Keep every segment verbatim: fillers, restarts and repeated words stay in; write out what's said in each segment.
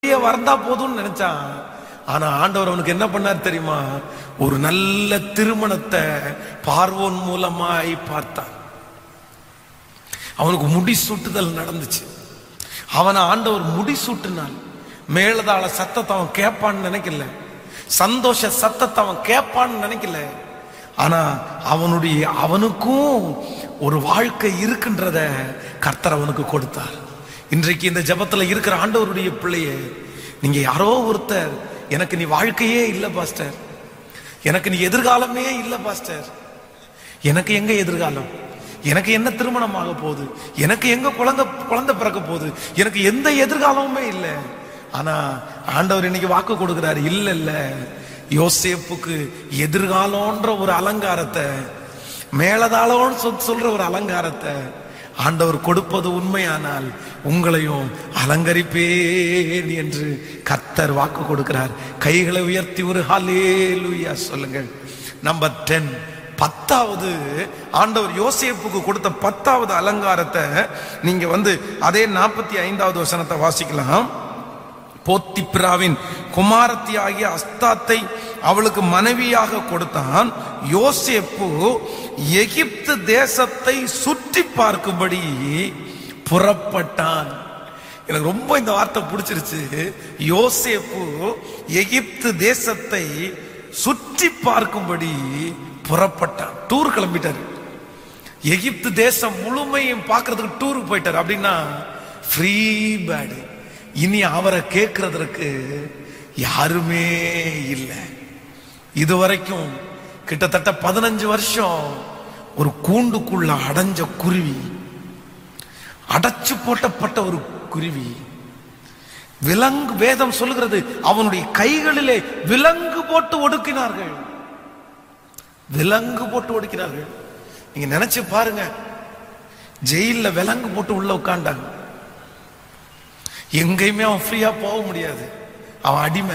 வந்தா போதும்னு நினைச்சான். ஆனா ஆண்டவர் அவனுக்கு என்ன பண்ணார் தெரியுமா? ஒரு நல்ல திருமணத்தை பார்வோன் மூலமாய் பார்த்தான். அவனுக்கு முடி சூட்டுதல் நடந்துச்சு. அவனை ஆண்டவர் முடி சூட்டினான். மேலதாள சத்தத்தை அவன் கேட்பான்னு நினைக்கல, சந்தோஷ சத்தத்தை அவன் கேட்பான்னு நினைக்கல. ஆனா அவனுடைய அவனுக்கும் ஒரு வாழ்க்கை இருக்குன்றத கர்த்தர் அவனுக்கு கொடுத்தார். இன்றைக்கு இந்த ஜபத்துல இருக்கிற ஆண்டவருடைய பிள்ளையே, நீங்க யாரோ ஒருத்தர், எனக்கு நீ வாழ்க்கையே இல்லை பாஸ்டர், எனக்கு நீ எதிர்காலமே இல்லை பாஸ்டர், எனக்கு எங்க எதிர்காலம், எனக்கு என்ன திருமணம் ஆக போகுது, எனக்கு எங்க குழந்தை குழந்தை பிறக்க போகுது, எனக்கு எந்த எதிர்காலமுமே இல்லை. ஆனா ஆண்டவர் இன்னைக்கு வாக்கு கொடுக்கிறாரு, இல்ல இல்ல, யோசேப்புக்கு எதிர்காலம்ன்ற ஒரு அலங்காரத்தை, மேலதாளம்னு சொல்ற ஒரு அலங்காரத்தை ஆண்டவர் கொடுப்பது உண்மையானால் உங்களையும் அலங்கரிப்பேன் என்று கர்த்தர் வாக்கு கொடுக்கிறார். கைகளை உயர்த்தி ஒரு ஹல்லேலூயா சொல்லுங்கள். நம்பர் டென், பத்தாவது ஆண்டவர் யோசேப்புக்கு கொடுத்த பத்தாவது அலங்காரத்தை நீங்க வந்து அதே நாற்பத்தி ஐந்தாவது வசனத்தை வாசிக்கலாம். போத்திப்பிராவின் குமாரத்தி ஆகிய அஸ்தாத்தை அவளுக்கு மனைவியாக கொடுத்தான். யோசேப்பு எகிப்து தேசத்தை சுற்றி பார்க்கும்படி புறப்பட்டான். எனக்கு ரொம்ப இந்த வார்த்தை பிடிச்சிருச்சு. யோசேப்பு எகிப்து தேசத்தை சுற்றி பார்க்கும்படி புறப்பட்டான். டூர் கிளம்பிட்டாரு. எகிப்து தேசம் முழுமையும் பார்க்கறதுக்கு டூருக்கு போயிட்டார். அப்படின்னா ஃப்ரீ பேர்டு. இனி அவரை கேட்கறதற்கு யாருமே இல்லை. இதுவரைக்கும் கிட்டத்தட்ட பதினஞ்சு வருஷம் ஒரு கூண்டுக்குள்ள அடைஞ்ச குருவி, அடைச்சு போட்டப்பட்ட ஒரு குருவி, விலங்கு, வேதம் சொல்லுகிறது அவனுடைய கைகளிலே விலங்கு போட்டு ஒடுக்கினார்கள். விலங்கு போட்டு ஒடுக்கினார்கள். நீங்க நினைச்சு பாருங்க, ஜெயில விலங்கு போட்டு உள்ள உட்கார்ந்தாங்க. எங்கேயுமே அவன் ஃப்ரீயா போக முடியாது. அவன் அடிமை,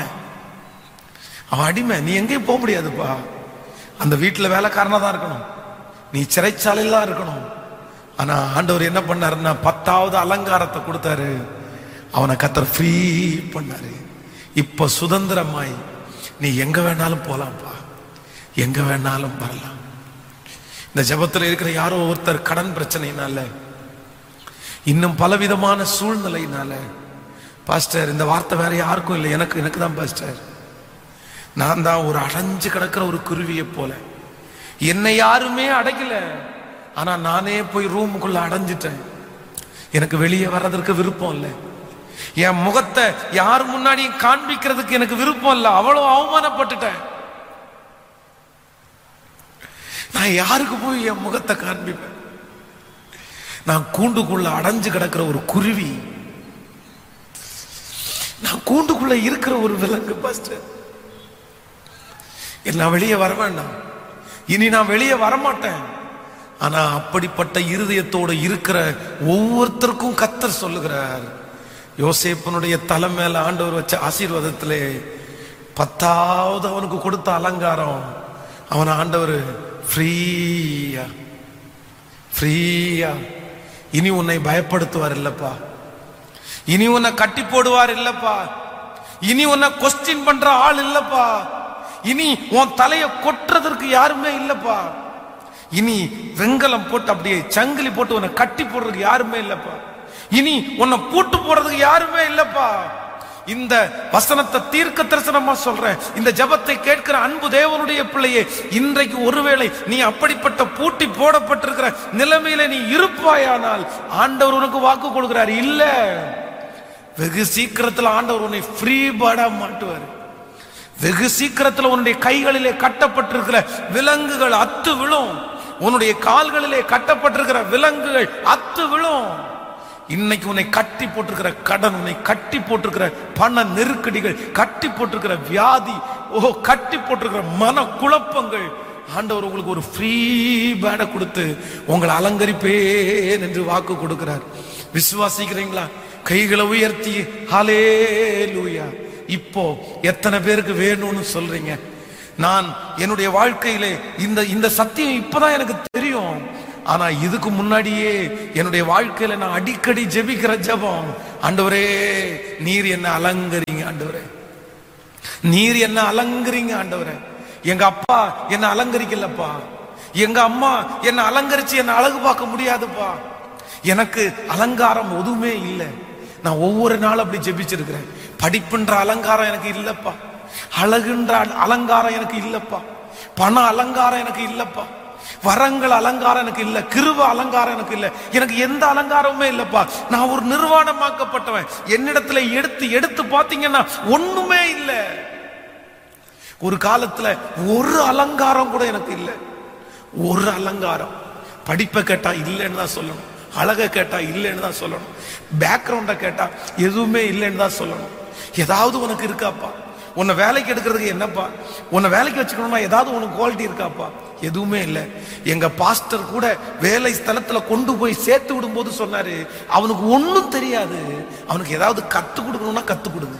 அவன் அடிமை. நீ எங்கேயும் போக முடியாதுப்பா. அந்த வீட்டுல வேலைக்காரனா தான் இருக்கணும், நீ சிறைச்சாலையில தான் இருக்கணும். ஆனா ஆண்டவர் என்ன பண்ணாருன்னா பத்தாவது அலங்காரத்தை கொடுத்தாரு. அவனை கர்த்தர் ஃப்ரீ பண்ணாரு. இப்ப சுதந்திரமாய் நீ எங்க வேணாலும் போலாம்ப்பா, எங்க வேணாலும் வரலாம். இந்த ஜபத்துல இருக்கிற யாரோ ஒருத்தர் கடன் பிரச்சனையினால, இன்னும் பலவிதமான சூழ்நிலையினால, பாஸ்டர் இந்த வார்த்தை வேற யாருக்கும் இல்லை, எனக்கு எனக்கு தான் பாஸ்டர், நான் தான் ஒரு அடைஞ்சு கிடக்கிற ஒரு குருவியை போல, என்னை யாருமே அடைக்கல, ஆனா நானே போய் ரூமுக்குள்ள அடைஞ்சிட்டேன், எனக்கு வெளியே வர்றதற்கு விருப்பம் இல்லை, என் முகத்தை யார் முன்னாடி காண்பிக்கிறதுக்கு எனக்கு விருப்பம் இல்லை, அவ்வளவு அவமானப்பட்டுட்டேன், நான் யாருக்கு போய் என் முகத்தை காண்பிப்பேன்? நான் கூண்டுக்குள்ள அடைஞ்சு கிடக்கிற ஒரு குருவி, நான் கூண்டுக்குள்ள இருக்கிற ஒரு விலங்கு பாஸ்டர், நான் வெளியே வர வேண்டாம், இனி நான் வெளியே வரமாட்டேன். ஆனா அப்படிப்பட்ட இருதயத்தோடு இருக்கிற ஒவ்வொருத்தருக்கும் கர்த்தர் சொல்லுகிறார், யோசேப்பனுடைய தலை மேல ஆண்டவர் வச்ச ஆசீர்வாதத்திலே பத்தாவது அவனுக்கு கொடுத்த அலங்காரம், அவன் ஆண்டவர் ஃப்ரீயா ஃப்ரீயா இனி உன்னை பயப்படுத்துவார் இல்லப்பா, இனி உன்னை கட்டி போடுவார் இல்லப்பா, இனி உன்னை கொஸ்டின் பண்ற ஆள் இல்லப்பா, இனி உன் தலையை கொட்டுறதற்கு யாருமே இல்லப்பா, இனி வெங்கலம் போட்டு அப்படியே சங்கிலி போட்டு உன்னை கட்டி போடுறதுக்கு யாருமே இல்லப்பா, இனி உன்னை பூட்டு போடுறதுக்கு யாருமே இல்லப்பா. இந்த வசனத்தை தீர்க்க தரிசனமா சொல்றேன். இந்த ஜபத்தை கேட்கிற அன்பு தேவனுடைய பிள்ளையே, இன்றைக்கு ஒருவேளை நீ அப்படிப்பட்ட பூட்டி போடப்பட்டிருக்கிற நிலைமையில நீ இருப்பாயானால் ஆண்டவர் உனக்கு வாக்கு கொடுக்கிறார், இல்ல, வெகு சீக்கிரத்தில் ஆண்டவர் உன்னை ஃப்ரீ பேர்டா மாட்டுவார். வெகு சீக்கிரத்தில் உன்னுடைய கைகளிலே கட்டப்பட்டிருக்கிற விலங்குகள் அத்து விழும், உன்னுடைய கால்களிலே கட்டப்பட்டிருக்கிற விலங்குகள் அத்து விழும். இன்னைக்கு உன்னை கட்டி போட்டிருக்கிற கடன், உன்னை கட்டி போட்டிருக்கிற பண நெருக்கடிகள், கட்டி போட்டிருக்கிற வியாதி, ஓ கட்டி போட்டிருக்கிற மன குழப்பங்கள், ஆண்டவர் உங்களுக்கு ஒரு ஃப்ரீ பேர்டை கொடுத்து உங்களை அலங்கரிப்பேன் என்று வாக்கு கொடுக்கிறார். விசுவாசிக்கிறீங்களா? கைகளை உயர்த்தி ஹல்லேலூயா. இப்போ எத்தனை பேருக்கு வேணும்னு சொல்றீங்க? நான் என்னுடைய வாழ்க்கையிலே இந்த இந்த சத்தியம் இப்பதான் எனக்கு தெரியும். ஆனா இதுக்கு முன்னாடியே என்னுடைய வாழ்க்கையில நான் அடிக்கடி ஜெபிக்கிற ஜெபம், ஆண்டவரே நீர் என்ன அலங்கரிங்க ஆண்டவரே, நீர் என்ன அலங்கரிங்க ஆண்டவரே. எங்க அப்பா என்ன அலங்கரிக்கலப்பா, எங்க அம்மா என்ன அலங்கரிச்சு என்ன அழகு பார்க்க முடியாதுப்பா, எனக்கு அலங்காரம் எதுவுமே இல்லை. நான் ஒவ்வொரு நாள் அப்படி ஜெபிச்சிருக்கிறேன். படிப்புன்ற அலங்காரம் எனக்கு இல்லப்பா, அழகுன்ற அலங்காரம் எனக்கு இல்லப்பா, பண அலங்காரம் எனக்கு இல்லப்பா, வரங்கள் அலங்காரம் எனக்கு இல்ல, கிருப அலங்காரம் எனக்கு இல்ல, எனக்கு எந்த அலங்காரமுமே இல்லப்பா. நான் ஒரு நிர்வாணமாக்கப்பட்டவன். என்னிடத்துல எடுத்து எடுத்து பாத்தீங்கன்னா ஒண்ணுமே இல்ல. ஒரு காலத்துல ஒரு அலங்காரம் கூட எனக்கு இல்ல, ஒரு அலங்காரம். படிப்பை கேட்டா இல்லைன்னு தான் சொல்லணும், அழகை கேட்டா இல்லைன்னு தான் சொல்லணும், பேக்ரவுண்ட கேட்டா எதுவுமே இல்லைன்னு தான் சொல்லணும். ஏதாவது உனக்கு இருக்காப்பா, உன்னை வேலைக்கு எடுக்கிறதுக்கு என்னப்பா, உன்னை வேலைக்கு வச்சுக்கணும்னா ஏதாவது உனக்கு குவாலிட்டி இருக்காப்பா, எதுவுமே இல்லை. எங்க பாஸ்டர் கூட வேலை ஸ்தலத்துல கொண்டு போய் சேர்த்து விடும் போது சொன்னாரு, அவனுக்கு ஒன்னும் தெரியாது, அவனுக்கு ஏதாவது கத்து கொடுக்கணும்னா கத்து கொடுங்க,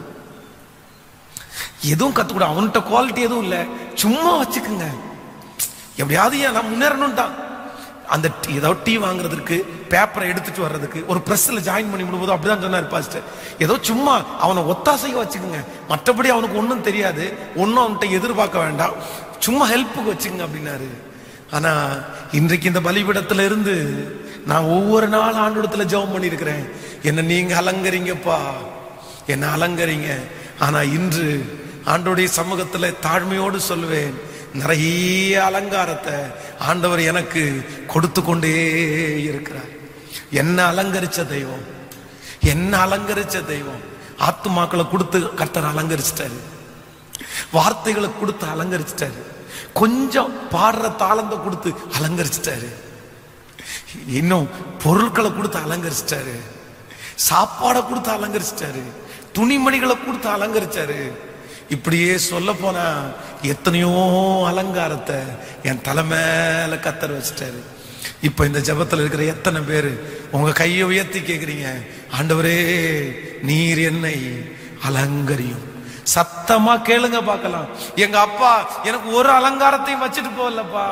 எதுவும் கத்து கொடு, அவன்கிட்ட குவாலிட்டி எதுவும் இல்லை, சும்மா வச்சுக்குங்க, எப்படியாவது ஏன் நான் முன்னேறணும். அந்த ஏதாவது டீ வாங்குறதுக்கு பேப்பரை எடுத்துட்டு வர்றதுக்கு ஒரு பிரஸ்ல ஜாயின் பண்ணி விடும்போது அப்படிதான் சொன்னார் பாஸ்டர். ஏதோ சும்மா அவனை ஒத்தாசைக்கு வச்சுக்கோங்க, மற்றபடி அவனுக்கு ஒன்றும் தெரியாது, ஒன்றும் அவன்கிட்ட எதிர்பார்க்க வேண்டாம், சும்மா ஹெல்ப்புக்கு வச்சுங்க அப்படின்னாரு. ஆனா இன்றைக்கு இந்த பலிபீடத்துல இருந்து நான் ஒவ்வொரு நாள் ஆண்டவரத்துல ஜெபம் பண்ணியிருக்கிறேன், என்ன நீங்க அலங்கரிங்கப்பா, என்ன அலங்கரிங்க. ஆனா இன்று ஆண்டவருடைய சமூகத்துல தாழ்மையோடு சொல்லுவேன், நிறைய அலங்காரத்தை ஆண்டவர் எனக்கு கொடுத்து கொண்டே இருக்கிறார். என்ன அலங்கரிச்ச தெய்வம், என்ன அலங்கரிச்ச தெய்வம். ஆத்துமாக்களை கொடுத்து கர்த்தர் அலங்கரிச்சிட்டாரு, வார்த்தைகளை கொடுத்து அலங்கரிச்சிட்டாரு, கொஞ்சம் பாடுற தாளத்தை கொடுத்து அலங்கரிச்சிட்டாரு, இன்னும் பொருட்களை கொடுத்து அலங்கரிச்சிட்டாரு, சாப்பாடை கொடுத்து அலங்கரிச்சிட்டாரு, துணிமணிகளை கொடுத்து அலங்கரிச்சாரு. இப்படியே சொல்ல போனா எத்தனையோ அலங்காரத்தை என் தலை மேல கத்தர் வச்சிட்டாரு. இப்ப இந்த ஜெபத்துல இருக்கிற எத்தனை பேரு உங்க கையை உயர்த்தி கேக்குறீங்க, ஆண்டவரே நீர் என்னை அலங்கரியும். சத்தமா கேளுங்க பார்க்கலாம். எங்க அப்பா எனக்கு ஒரு அலங்காரத்தையும் வச்சுட்டு போகலப்பா,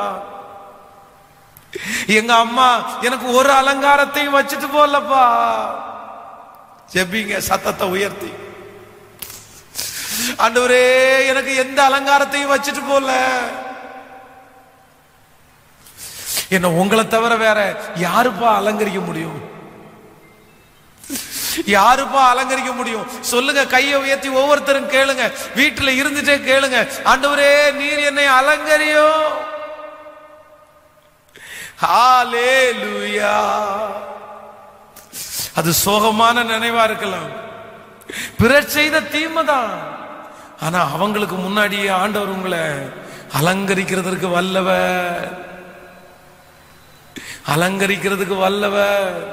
எங்க அம்மா எனக்கு ஒரு அலங்காரத்தையும் வச்சுட்டு போகலப்பா. ஜெபிங்க சத்தத்தை உயர்த்தி, ஆண்டவரே எனக்கு எந்த அலங்காரத்தையும் வச்சுட்டு போல, என்ன உங்களை தவிர வேற யாருப்பா அலங்கரிக்க முடியும், யாருப்பா அலங்கரிக்க முடியும் சொல்லுங்க. கையை உயர்த்தி ஒவ்வொருத்தரும் கேளுங்க, வீட்டுல இருந்துட்டே கேளுங்க, ஆண்டவரே நீர் என்னை அலங்கரியும். ஹல்லேலூயா. அது சோகமான நினைவா இருக்கலாம், பிறர் செய்த தீமைதான், ஆனா அவங்களுக்கு முன்னாடியே ஆண்டவர் உங்களை அலங்கரிக்கிறதுக்கு வல்லவர், அலங்கரிக்கிறதுக்கு வல்லவர்.